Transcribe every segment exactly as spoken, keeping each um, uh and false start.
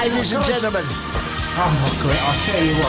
Ladies and gentlemen. Oh, my God, I'll tell you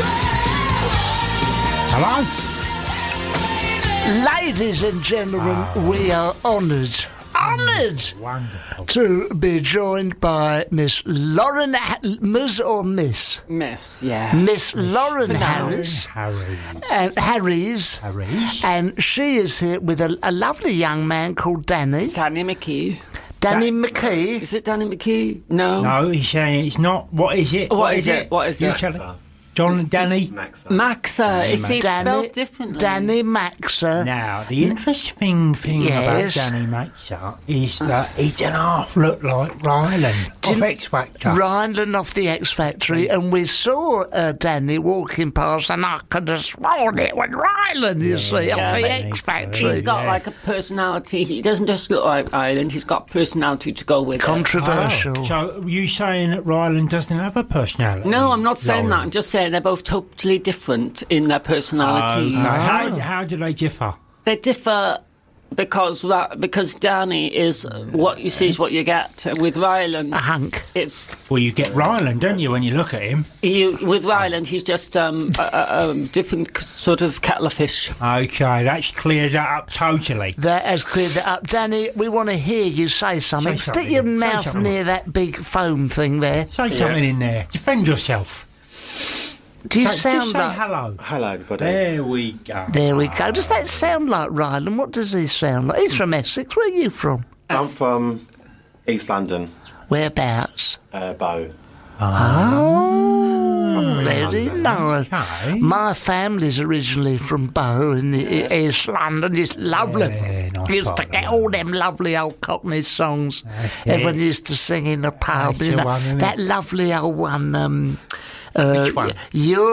what. Hello? Ladies and gentlemen, oh. we are honoured, honoured Wonderful. to be joined by Miss Lauren, Ms or Miss? Miss, yeah. Miss Lauren Harris. Harris. And Harris. Harris. And she is here with a, a lovely young man called Danny. Danny McKee. Danny Da- McKee. Is it Danny McKee? No. No, he's saying it's not. What is it? What, what is, is it? What is you it? tell it. John and Danny? Maxa. Maxa. Is it Danny, spelled differently? Danny Maxa. Now, the interesting thing Yes. about Danny Maxa is that he doesn't half look like Ryland of X Factor. Ryland off the X Factory, and we saw uh, Danny walking past, and I could have sworn it was Ryland, you see, Yeah, off the but X Factory. He's got Yeah. like a personality. He doesn't just look like Ireland. He's got personality to go with it. Controversial. Oh, so you saying that Ryland doesn't have a personality? No, I'm not saying Lauren? that. I'm just saying they're both totally different in their personalities. Okay. How, how do they differ? They differ because Ra- because Danny is what you see is what you get. With Ryland, A hunk. it's Well, you get Ryland, don't you, when you look at him? you, with Ryland he's just um, a, a, a different sort of kettle of fish. Okay, that's cleared that up totally. That has cleared that up. Danny, we want to hear you say something. Say Stick something. your Say mouth something. near that big foam thing there. Say something in there. Defend yourself. Do you Say- sound just say like... hello. Hello, everybody. There we go. There we go. Does that sound like Ryland? What does he sound like? He's from Essex. Where are you from? I'm from East London, Whereabouts? uh, Bow. Oh, very nice. Okay. My family's originally from Bow in the East London. It's lovely. Yeah, nice used part to of get the all them lovely old Cockney songs. it. Everyone used to sing in the pub. That's You the know, one, isn't it? that lovely old one. Um, uh, Which one?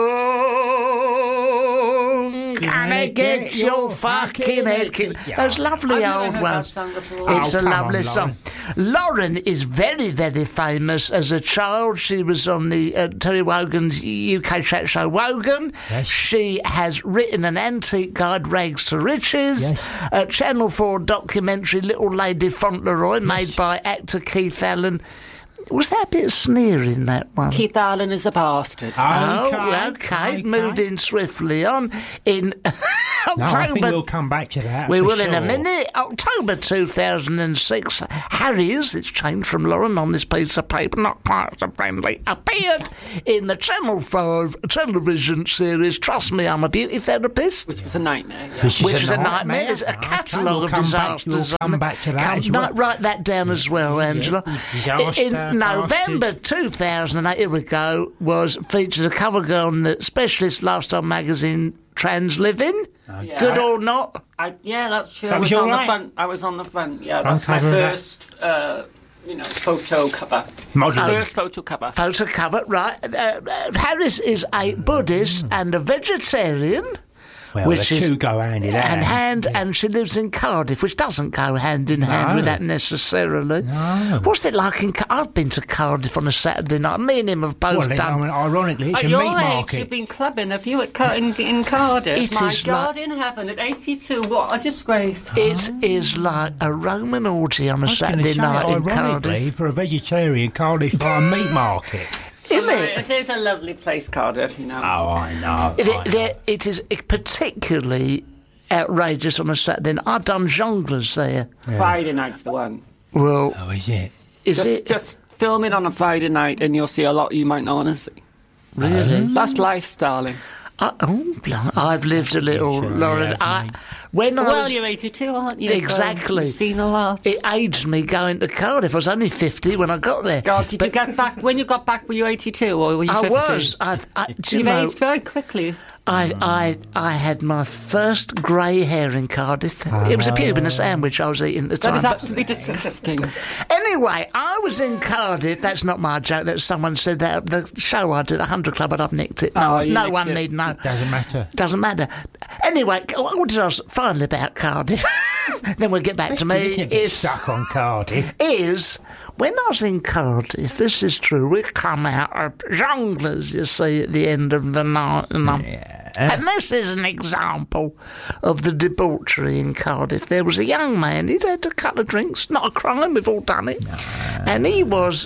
You're gonna get your fucking head kicked. Yeah. Those lovely I've never old heard that ones. song before. It's Oh, a come lovely on, song. Lauren is very, very famous as a child. She was on the uh, Terry Wogan's U K chat show Wogan. Yes. She has written an antique guide, Rags to Riches, Yes. a Channel four documentary, Little Lady Fauntleroy, made by actor Keith Allen. Was that a bit of sneer in that one? Keith Allen is a bastard. Oh, Okay, okay. okay. Moving swiftly on. In No, I think October, we'll come back to that. we for will in a sure. minute. October two thousand six. Harry's, it's changed from Lauren on this piece of paper, not quite so friendly, appeared in the Channel five television series Trust Me, I'm a Beauty Therapist. Which was a nightmare. Yeah. Which is Which was a nightmare. There's a Okay, catalogue we'll of come back- disasters. We'll come back to that Come, as well. no, write that down as well, Angela. Disaster, In November two thousand eight, here we go, was featured a cover girl in the Specialist Lifestyle magazine Trans Living. Yeah. Good or not? I, yeah, that's true. That I was was your on right? the front. I was on the front. Yeah, Front that's my cover of that. first, uh, you know, photo cover. Modelling. First photo cover. Photo cover, right. Uh, uh, Harris is a Buddhist and a vegetarian. Well, which the is two go hand in hand, hand. hand and she lives in Cardiff, which doesn't go hand in hand No. with that necessarily. No. What's it like in? Car- I've been to Cardiff on a Saturday night. Me and him have both Well, I done. mean, ironically, it's At a your meat age, market. you've been clubbing, have you, at Car- in, in Cardiff? It My is God like- in heaven, at eighty-two, what a disgrace. It is like a Roman orgy on a I was gonna Saturday say, night in ironically, Cardiff. for a vegetarian, Cardiff are a meat market. Isn't it? It is a lovely place, Cardiff, you know. Oh, I know. It, I know. there- it is particularly outrageous on a Saturday night. I've done jongleurs there. Friday night's the one. Well, Oh, is it? is Just, it just film it on a Friday night and you'll see a lot you might not want to see. really? That's life, darling. I, oh, blimey, I've lived a little, Sure, Lauren. yeah, I, mate. when I Well, was, you're eighty-two, aren't you? So Exactly. you've seen a lot. it aged me going to Cardiff. I was only fifty when I got there. God, did you get back, when you got back, were you eighty-two or were you I fifty? was. I, I, do you You've know, aged very quickly. I, I, I had my first grey hair in Cardiff. It was a pube in a sandwich I was eating at the That time. is but- absolutely disgusting. Anyway, I was in Cardiff. That's not my joke. That someone said that the show I did, the Hundred Club, I'd have nicked it. No, Oh, you no nicked one it. need know. Doesn't matter. Doesn't matter. Anyway, I wanted to ask finally about Cardiff. Then we'll get back to me. Listen, get Is stuck on Cardiff. is when I was in Cardiff, this is true, we come out of jongleurs, you see, at the end of the night. And, I'm- and this is an example of the debauchery in Cardiff. There was a young man, he'd had a couple of drinks, not a crime, we've all done it. And he was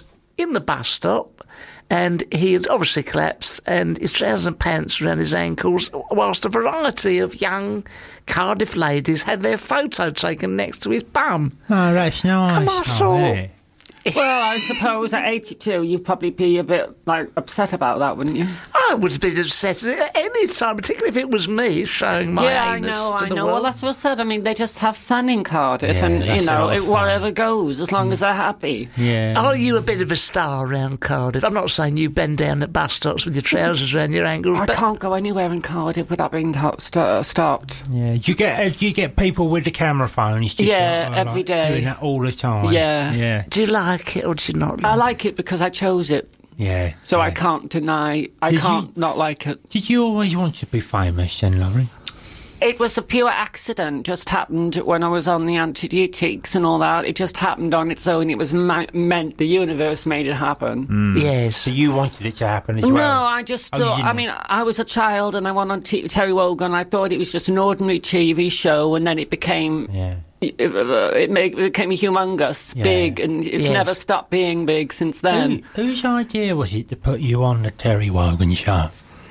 in the bus stop, and he had obviously collapsed, and his trousers and pants around his ankles, whilst a variety of young Cardiff ladies had their photo taken next to his bum. Oh, that's nice. And I Oh, thought, yeah. Well, I suppose at eighty-two, you'd probably be a bit like upset about that, wouldn't you? I would have been upset at any time, particularly if it was me showing my yeah, I anus know, to I the know. Well, world. that's what I said. I mean, they just have fun in Cardiff, Yeah, and that's you a know, lot of it, fun. whatever goes, as long as they're happy. Yeah. Are you a bit of a star around Cardiff? I'm not saying you bend down at bus stops with your trousers around your ankles, I but can't go anywhere in Cardiff without being to- st- stopped. Yeah. Do you get uh, do you get people with the camera phones? Just Yeah, like, every like, day. doing that all the time. Yeah. Yeah. do you like it or do you not like I like it because I chose it, Yeah. so yeah. I can't deny. I Did can't you- not like it. Did you always want to be famous, then, Lauren? It was a pure accident. Just happened when I was on the Antiques and all that. It just happened on its own. It was ma- meant. The universe made it happen. Yes. So you wanted it to happen as No, well? I just Oh, you thought. I didn't? mean, I was a child and I went on T- Terry Wogan. I thought it was just an ordinary T V show, and then it became. Yeah. It, it made- it became humongous, Yeah. big, and it's Yes. never stopped being big since then. Who, whose idea was it to put you on the Terry Wogan show?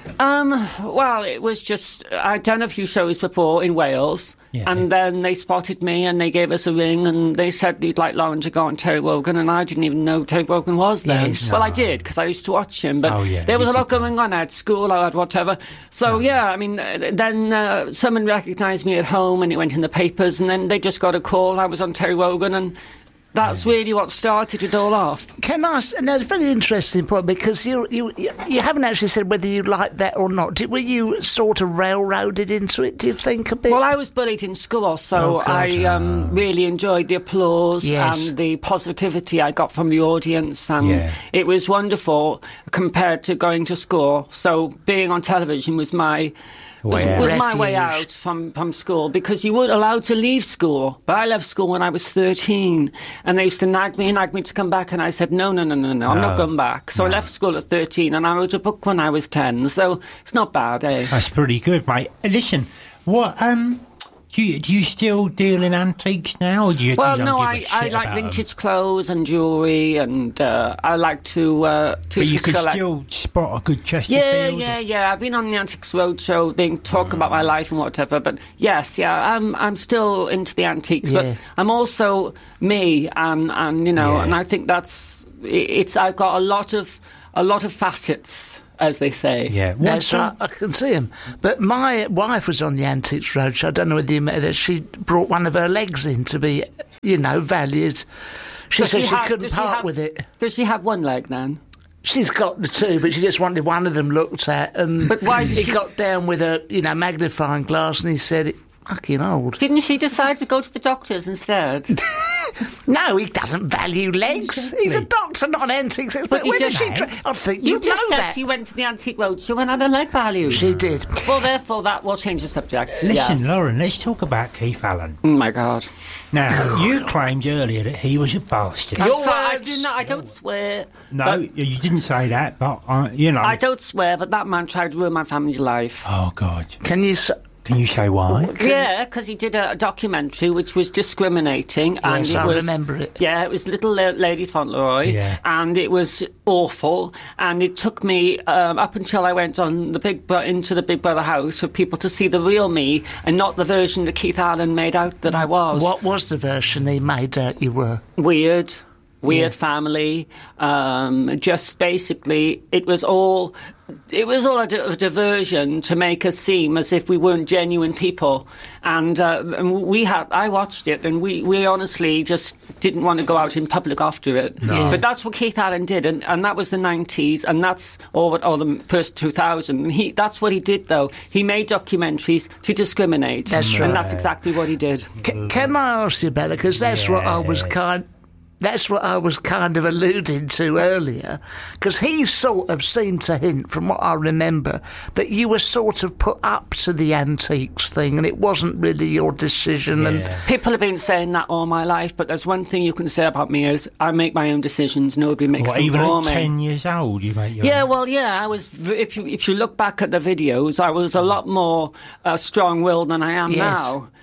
Um, well, it was just I'd done a few shows before in Wales, Yeah. and then they spotted me and they gave us a ring and they said they'd like Lauren to go on Terry Wogan, and I didn't even know Terry Wogan was then. Yes. Well, I did because I used to watch him, but Oh, yeah, there was you a lot did. going on. I had school, I had whatever. So yeah, I mean, uh, then uh, someone recognised me at home and it went in the papers, and then they just got a call. I was on Terry Wogan, and that's really what started it all off. Can I? s- No, it's a very interesting point because you you you you haven't actually said whether you like that or not. Did, were you sort of railroaded into it? Do you think a bit? Well, I was bullied in school, so Oh, God. I um, really enjoyed the applause Yes. and the positivity I got from the audience, and Yeah. it was wonderful compared to going to school. So being on television was my was, Way out. was my way Refuge. out from, from school, because you weren't allowed to leave school. But I left school when I was thirteen, and they used to nag me, nag me to come back, and I said, no, no, no, no, no, I'm No. not going back. So I left school at thirteen, and I wrote a book when I was ten, so it's not bad, eh? That's pretty good, mate. Uh, Listen, what um, do you do you still deal in antiques now? Or do you, Well, you don't no, give a I, I shit like about 'em? vintage clothes and jewellery, and uh, I like to uh, to But you could select- still spot a good Chesterfield. Yeah, yeah, yeah. I've been on the Antiques Roadshow, being talk about my life and whatever. But yes, yeah, I'm I'm still into the antiques, Yeah. but I'm also me, and and you know, Yeah. and I think that's it's. I've got a lot of a lot of facets, as they say. Yeah. What That's sort- right, I can see him. But my wife was on the Antiques Roadshow. I don't know whether you met her. She brought one of her legs in to be, you know, valued. She Does said she, have- couldn't does she part have- with it. Does she have one leg then? She's got the two, but she just wanted one of them looked at. And But why did he she- got down with a, you know, magnifying glass, and he said, "It's fucking old." Didn't she decide to go to the doctors instead? No, he doesn't value legs. He's a doctor, not an antiques expert. But he When did just she? had. Tra- I think You you just know said that. she went to the Antique Roadshow and had a leg value. She did. Well, therefore, that will change the subject. Listen, yes. Lauren, let's talk about Keith Allen. Oh my God. Now, you claimed earlier that he was a bastard. I'm Your sorry, I words. do not. I don't swear. No, but- you didn't say that, but, uh, you know. I don't swear, but that man tried to ruin my family's life. Oh, God. Can you? s- Can you say why? Yeah, because he did a, a documentary which was discriminating, and Yes, it I was, remember it. Yeah, it was Little La- Lady Fauntleroy, Yeah. and it was awful. And it took me um, up until I went on the Big Bro- into the Big Brother house for people to see the real me and not the version that Keith Allen made out that I was. What was the version he made out you were? Weird. Weird Yeah. family. Um, just basically, it was all. It was all a, di- a diversion to make us seem as if we weren't genuine people, and, uh, and we had. I watched it, and we, we honestly just didn't want to go out in public after it. But that's what Keith Allen did, and, and that was the nineties, and that's or what or the first two thousand. And he that's what he did, though. He made documentaries to discriminate, That's and right. that's exactly what he did. C- can I ask you about it? Because that's what I was kind. That's what I was kind of alluding to earlier, because he sort of seemed to hint, from what I remember, that you were sort of put up to the antiques thing, and it wasn't really your decision. And People have been saying that all my life, but there's one thing you can say about me is I make my own decisions. Nobody makes What, them even for at me. ten years old, you make your Yeah, own? well, yeah, I was. v- If you if you look back at the videos, I was a lot more uh, strong-willed than I am Yes. now.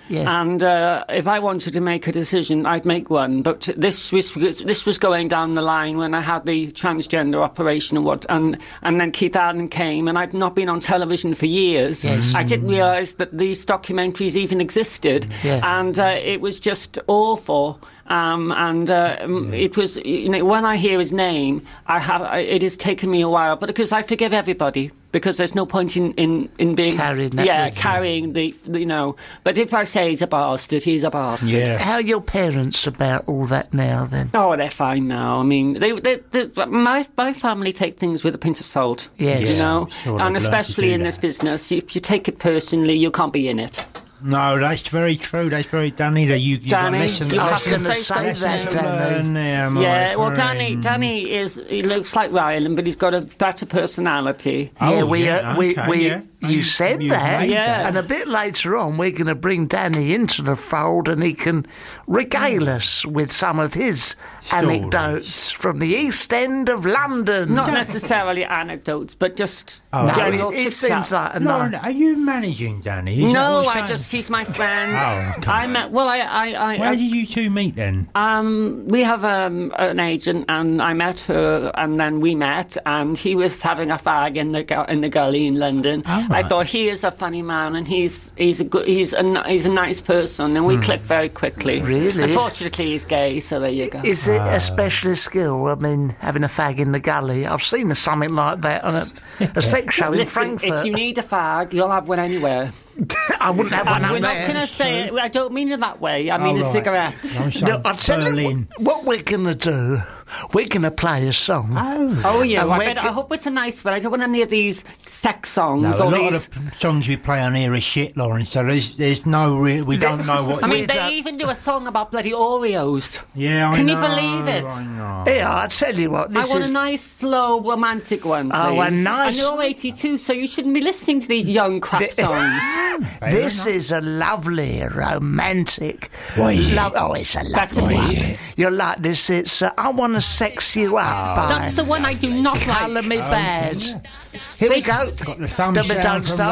Yeah. And uh, if I wanted to make a decision, I'd make one. But this was this was going down the line when I had the transgender operation and what, and and then Keith Allen came, and I'd not been on television for years. Yes. I didn't realise that these documentaries even existed, Yeah. and uh, it was just awful. Um, and uh, yeah. it was, you know, when I hear his name, I have. I, it has taken me a while, but because I forgive everybody, because there's no point in, in, in being carrying that yeah, with you. carrying the, you know. But if I say he's a bastard, he's a bastard. Yeah. How are your parents about all that now, then? Oh, they're fine now. I mean, they, they, they, my my family take things with a pinch of salt. Yes. You Yeah, know, I'm sure and they've learnt to especially do in that. this business, if you take it personally, you can't be in it. No, that's very true. That's very Danny. That you, you Danny, got lessons, you I have was to going to say say something. that, to Danny. learn there, my Yeah, well, friend. Danny, Danny is he looks like Ryland, but he's got a better personality. Yeah, Oh, we, yeah, uh, we, okay, we, yeah. you You- said you that, made that. and a bit later on, we're going to bring Danny into the fold, and he can regale us with some of his Stories. anecdotes from the East End of London. Not necessarily anecdotes, but just Oh. no, general it, it chit-chat. seems like a Lauren, nice. are you managing Danny? Is that No, what's I going- just he's my friend. Oh, come I on. met. Well, I, I, I, Where I did you two meet then? Um, we have um, an agent, and I met her, and then we met, and he was having a fag in the gu- in the gully in London. Oh, I right. thought he is a funny man, and he's he's a good, he's a n- he's a nice person, and we clicked very quickly. Really? Unfortunately, he's gay, so there you go. Is it a specialist skill? I mean, having a fag in the gully. I've seen something like that on a, a sex show in Listen, Frankfurt. if you need a fag, you'll have one anywhere. I wouldn't have one And up we're not there. going to say it. I don't mean it that way. I mean Oh, a right. cigarette. Oh, so No, I'll tell you Berlin. what, what we're going to do. We're going to play a song. Oh. Oh yeah, And I, we're bet, g- I hope it's a nice one. I don't want any of these sex songs No, a or lot these. of the songs we play on here are shit, Lauren. So there's there's no real. We don't know what. I We mean, they don't- even do a song about bloody Oreos. yeah, I Can you know, believe it? I know. Yeah, I'll tell you what. This I want is a nice, slow, romantic one, please. Oh, a nice- And you're eighty-two, so you shouldn't be listening to these young crap The- songs. This is a lovely, romantic. Why, yeah. Lo- oh, it's a Better lovely be. one. You'll like this. It's uh, I Want to Sex You Up by That's the one I do not Colour like. Me Bad. Here we go. Got the thumbs Don't, down don't from start.